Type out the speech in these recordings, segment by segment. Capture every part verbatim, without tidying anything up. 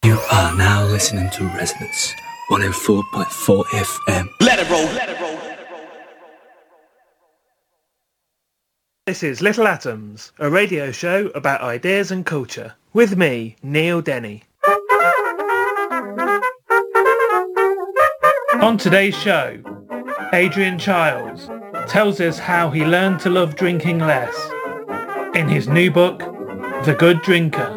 You are now listening to Resonance one oh four point four F M. Let it roll, let it roll. This is Little Atoms, a radio show about ideas and culture, with me, Neil Denny. On today's show, Adrian Chiles tells us how he learned to love drinking less in his new book, The Good Drinker.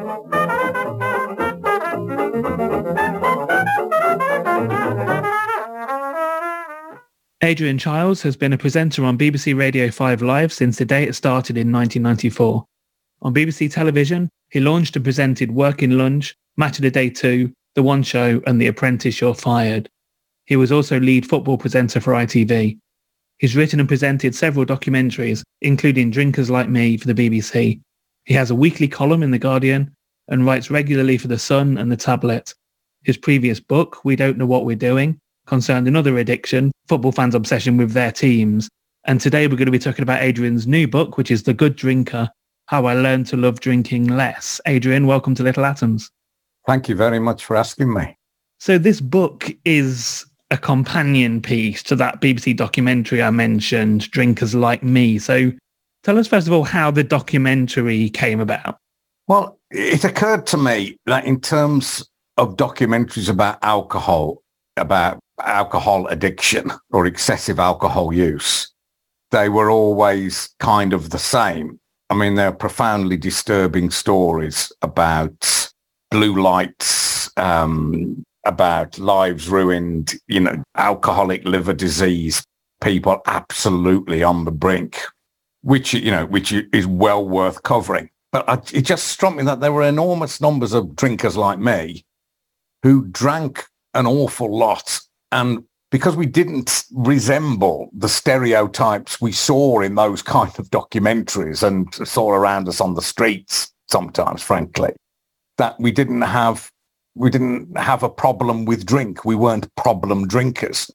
Adrian Chiles has been a presenter on B B C Radio five Live since the day it started in nineteen ninety-four. On B B C Television, he launched and presented Working Lunch, Match of the Day two, The One Show and The Apprentice You're Fired. He was also lead football presenter for I T V. He's written and presented several documentaries, including Drinkers Like Me for the B B C. He has a weekly column in The Guardian and writes regularly for The Sun and The Tablet. His previous book, We Don't Know What We're Doing, concerned another addiction, football fans' obsession with their teams. And today we're going to be talking about Adrian's new book, which is The Good Drinker, How I Learned to Love Drinking Less. Adrian, welcome to Little Atoms. Thank you very much for asking me. So this book is a companion piece to that B B C documentary I mentioned, Drinkers Like Me. So tell us, first of all, how the documentary came about. Well, it occurred to me that in terms of documentaries about alcohol, about alcohol addiction or excessive alcohol use, they were always kind of the same. I mean, they're profoundly disturbing stories about blue lights, um, about lives ruined, you know, alcoholic liver disease, people absolutely on the brink, which, you know, which is well worth covering. But I, it just struck me that there were enormous numbers of drinkers like me who drank an awful lot. And because we didn't resemble the stereotypes we saw in those kind of documentaries and saw around us on the streets sometimes, frankly, that we didn't have we didn't have a problem with drink. We weren't problem drinkers.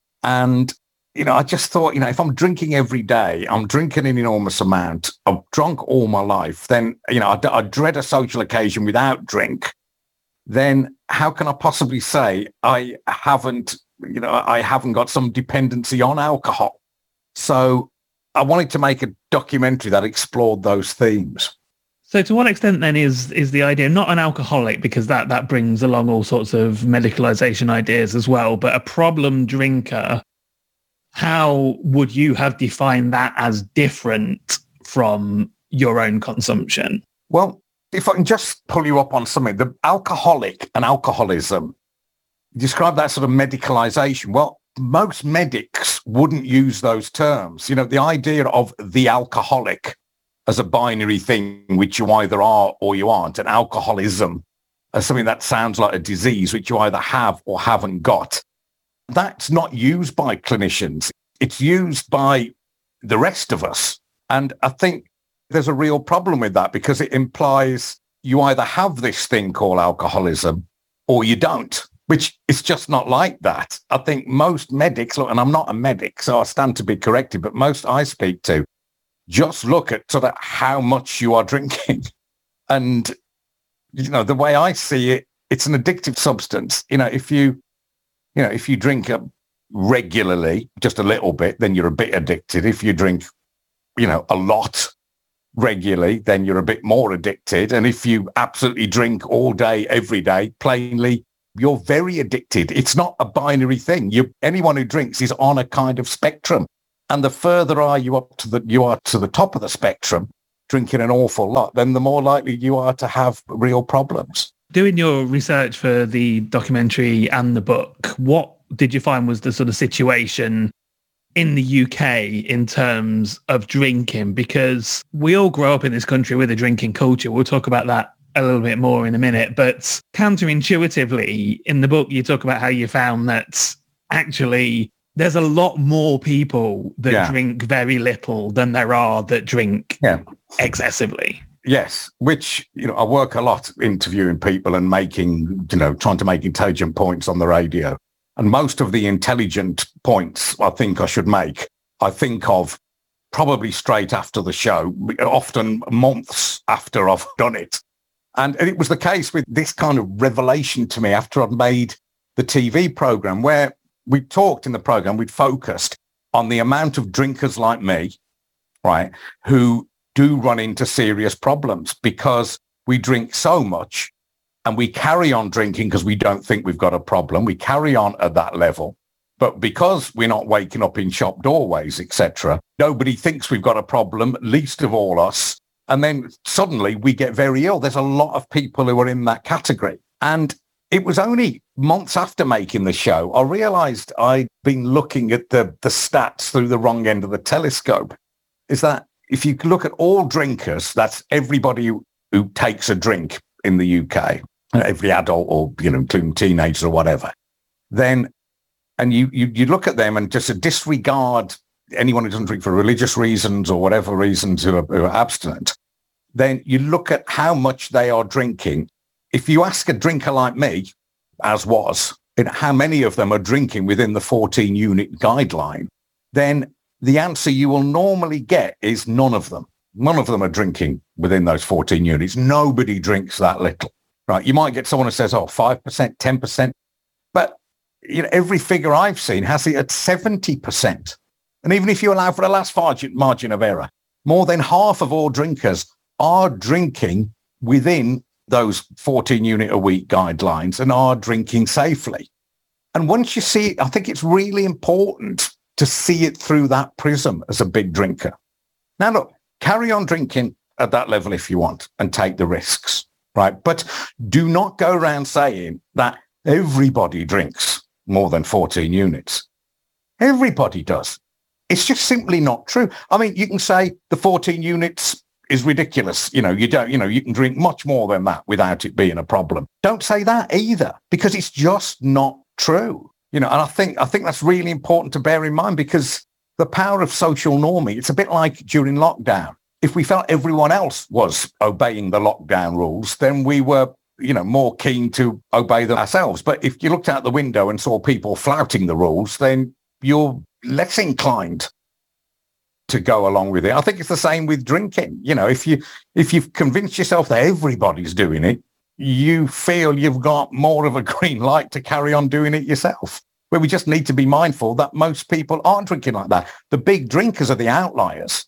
And, you know, I just thought, you know, if I'm drinking every day, I'm drinking an enormous amount, I've drunk all my life, then, you know, I, I dread a social occasion without drink, then how can I possibly say I haven't, you know, I haven't got some dependency on alcohol? So I wanted to make a documentary that explored those themes. So to what extent then is is the idea not an alcoholic, because that, that brings along all sorts of medicalization ideas as well, but a problem drinker? How would you have defined that as different from your own consumption? Well, if I can just pull you up on something, the alcoholic and alcoholism, describe that sort of medicalization. Well, most medics wouldn't use those terms. You know, the idea of the alcoholic as a binary thing, which you either are or you aren't, and alcoholism as something that sounds like a disease, which you either have or haven't got. That's not used by clinicians. It's used by the rest of us. And I think there's a real problem with that, because it implies you either have this thing called alcoholism or you don't, which is just not like that. I think most medics, look, and I'm not a medic, so I stand to be corrected, but most I speak to just look at sort of how much you are drinking. And, you know, the way I see it, it's an addictive substance. You know, if you, you know, if you drink regularly, just a little bit, then you're a bit addicted. If you drink, you know, a lot regularly, then you're a bit more addicted. And if you absolutely drink all day, every day, plainly, you're very addicted. It's not a binary thing. You, anyone who drinks is on a kind of spectrum. And the further are you up to the, you are to the top of the spectrum, drinking an awful lot, then the more likely you are to have real problems. Doing your research for the documentary and the book, what did you find was the sort of situation in the U K in terms of drinking? Because we all grow up in this country with a drinking culture. We'll talk about that a little bit more in a minute. But counterintuitively, in the book, you talk about how you found that actually there's a lot more people that yeah. drink very little than there are that drink yeah. excessively. Yes, which, you know, I work a lot interviewing people and making, you know, trying to make intelligent points on the radio. And most of the intelligent points I think I should make, I think of probably straight after the show, often months after I've done it. And it was the case with this kind of revelation to me after I'd made the T V program, where we talked in the program, we'd focused on the amount of drinkers like me, right, who do run into serious problems because we drink so much and we carry on drinking because we don't think we've got a problem. We carry on at that level. But because we're not waking up in shop doorways, et cetera, nobody thinks we've got a problem, least of all us. And then suddenly we get very ill. There's a lot of people who are in that category. And it was only months after making the show, I realized I'd been looking at the, the stats through the wrong end of the telescope. Is that if you look at all drinkers, that's everybody who, who takes a drink in the U K, every adult or, you know, including teenagers or whatever, then, and you, you, you look at them and just disregard anyone who doesn't drink for religious reasons or whatever reasons who are, who are abstinent, then you look at how much they are drinking. If you ask a drinker like me, as was, how many of them are drinking within the fourteen unit guideline, then the answer you will normally get is none of them. None of them are drinking within those fourteen units. Nobody drinks that little, right? You might get someone who says, oh, five percent, ten percent. But you know, every figure I've seen has it at seventy percent. And even if you allow for the last margin of error, more than half of all drinkers are drinking within those fourteen unit a week guidelines and are drinking safely. And once you see it, I think it's really important to see it through that prism as a big drinker. Now, look, carry on drinking at that level if you want and take the risks, right? But do not go around saying that everybody drinks more than fourteen units. Everybody does. It's just simply not true. I mean, you can say the fourteen units is ridiculous. You know, you don't, you know, you can drink much more than that without it being a problem. Don't say that either, because it's just not true. You know, and I think, I think that's really important to bear in mind, because the power of social norming, it's a bit like during lockdown. If we felt everyone else was obeying the lockdown rules, then we were, you know, more keen to obey them ourselves. But if you looked out the window and saw people flouting the rules, then you're less inclined to go along with it. I think it's the same with drinking. You know, if you if you've convinced yourself that everybody's doing it, you feel you've got more of a green light to carry on doing it yourself. Where we just need to be mindful that most people aren't drinking like that. The big drinkers are the outliers,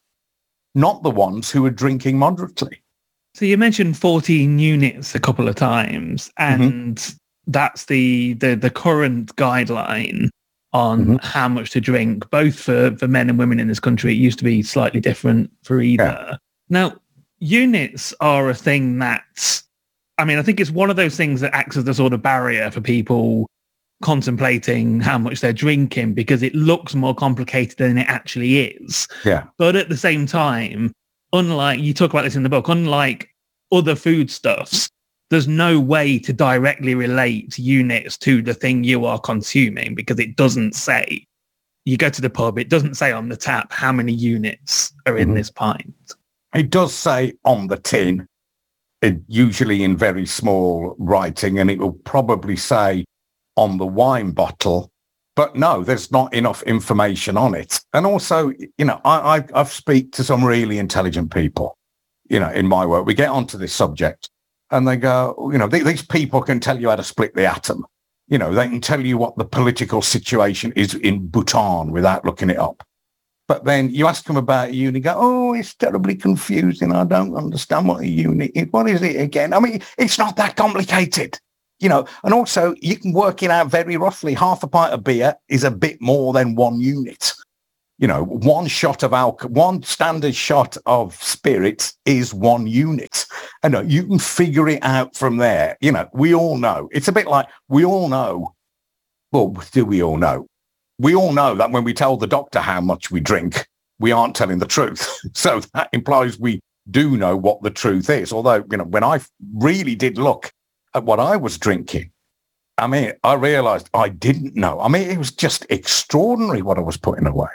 not the ones who are drinking moderately. So you mentioned fourteen units a couple of times, and mm-hmm. that's the, the the current guideline on mm-hmm. how much to drink, both for, for men and women in this country. It used to be slightly different for either. Yeah. Now, units are a thing that, I mean, I think it's one of those things that acts as a sort of barrier for people contemplating how much they're drinking, because it looks more complicated than it actually is. Yeah. But at the same time, unlike, you talk about this in the book, unlike other foodstuffs, there's no way to directly relate units to the thing you are consuming, because it doesn't say. You go to the pub, it doesn't say on the tap how many units are in mm-hmm. this pint. It does say on the tin, it, usually in very small writing, and it will probably say on the wine bottle. But no, there's not enough information on it. And also, you know, I, I, I've speak to some really intelligent people, you know, in my work. We get onto this subject. And they go, you know, th- these people can tell you how to split the atom. You know, they can tell you what the political situation is in Bhutan without looking it up. But then you ask them about a unit, go, oh, it's terribly confusing. I don't understand what a unit is. What is it again? I mean, it's not that complicated, you know. And also, you can work it out very roughly. Half a pint of beer is a bit more than one unit. You know, one shot of alcohol, one standard shot of spirits is one unit. And uh, you can figure it out from there. You know, we all know. It's a bit like we all know. Well, do we all know? We all know that when we tell the doctor how much we drink, we aren't telling the truth. So that implies we do know what the truth is. Although, you know, when I really did look at what I was drinking, I mean, I realized I didn't know. I mean, it was just extraordinary what I was putting away.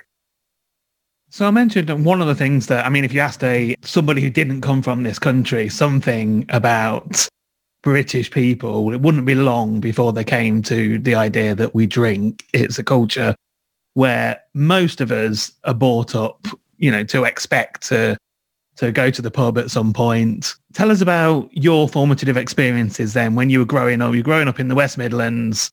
So I mentioned one of the things that, I mean, if you asked a somebody who didn't come from this country something about British people, it wouldn't be long before they came to the idea that we drink. It's a culture where most of us are brought up, you know, to expect to to go to the pub at some point. Tell us about your formative experiences then when you were growing up. You were growing up in the West Midlands.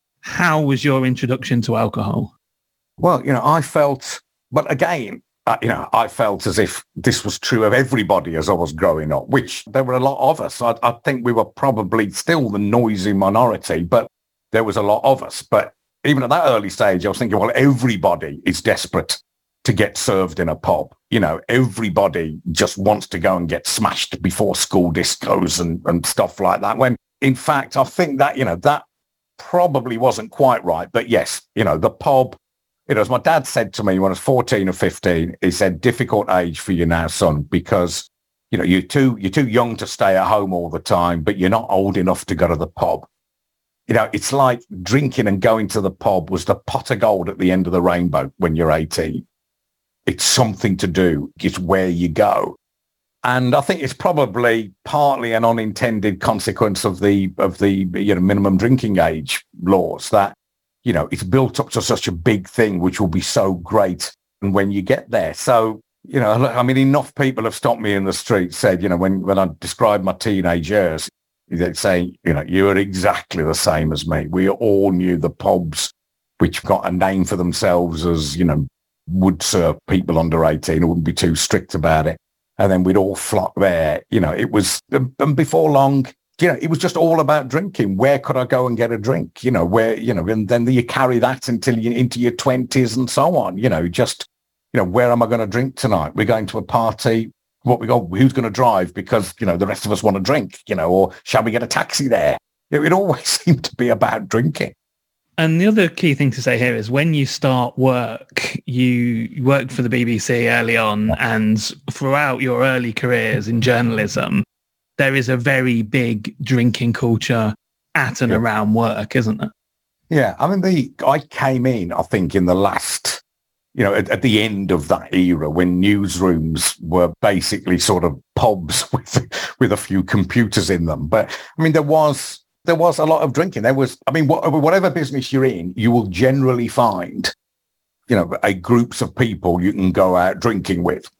How was your introduction to alcohol? Well, you know, I felt, but again, uh, you know, I felt as if this was true of everybody as I was growing up, which there were a lot of us. I, I think we were probably still the noisy minority, but there was a lot of us. But even at that early stage, I was thinking, well, everybody is desperate to get served in a pub. You know, everybody just wants to go and get smashed before school discos and, and stuff like that. When in fact, I think that, you know, that probably wasn't quite right. But yes, you know, the pub, you know, as my dad said to me when I was fourteen or fifteen, he said, difficult age for you now, son, because, you know, you're too, you're too young to stay at home all the time, but you're not old enough to go to the pub. You know, it's like drinking and going to the pub was the pot of gold at the end of the rainbow when you're eighteen. It's something to do. It's where you go. And I think it's probably partly an unintended consequence of the, of the, you know, minimum drinking age laws that, you know, it's built up to such a big thing, which will be so great. And when you get there, so, you know, I mean, enough people have stopped me in the street, said, you know, when, when I described my teenage years, they'd say, you know, you are exactly the same as me. We all knew the pubs, which got a name for themselves as, you know, would serve people under eighteen, wouldn't be too strict about it. And then we'd all flock there. You know, it was, and before long, you know, it was just all about drinking. Where could I go and get a drink? You know, where, you know, and then you carry that until you into your twenties and so on. You know, just, you know, where am I going to drink tonight? We're going to a party. What we go? Who's going to drive? Because, you know, the rest of us want to drink. You know, or shall we get a taxi there? It, it always seemed to be about drinking. And the other key thing to say here is when you start work, you worked for the B B C early on, and throughout your early careers in journalism, there is a very big drinking culture at and yeah. around work, isn't there? Yeah. I mean, the I came in, I think, in the last, you know, at, at the end of that era when newsrooms were basically sort of pubs with, with a few computers in them. But I mean, there was... There was a lot of drinking. There was, I mean, whatever business you're in, you will generally find, you know, a groups of people you can go out drinking with.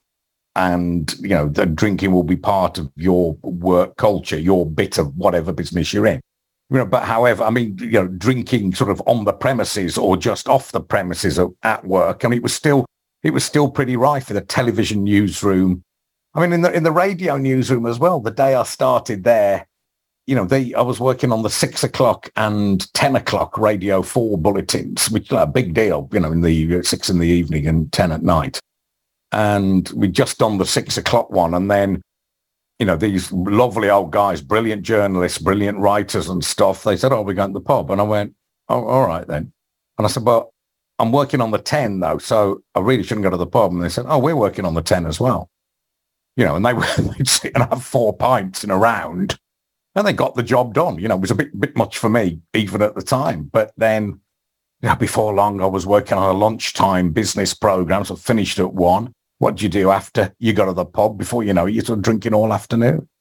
And, you know, the drinking will be part of your work culture, your bit of whatever business you're in. You know, but however, I mean, you know, drinking sort of on the premises or just off the premises at work, I mean, it was still, it was still pretty rife in the television newsroom. I mean, in the in the radio newsroom as well, the day I started there, you know, they, I was working on the six o'clock and ten o'clock Radio four bulletins, which is a big deal, you know, in the six in the evening and ten at night. And we just done the six o'clock one. And then, you know, these lovely old guys, brilliant journalists, brilliant writers and stuff, they said, oh, we're going to the pub. And I went, oh, all right then. And I said, but I'm working on the ten though, so I really shouldn't go to the pub. And they said, oh, we're working on the ten as well. You know, and they would sit and have four pints in a round. And they got the job done. You know, it was a bit bit much for me, even at the time. But then, you know, before long, I was working on a lunchtime business program, so I finished at one. What do you do after you go to the pub? Before you know it, you're sort of drinking all afternoon.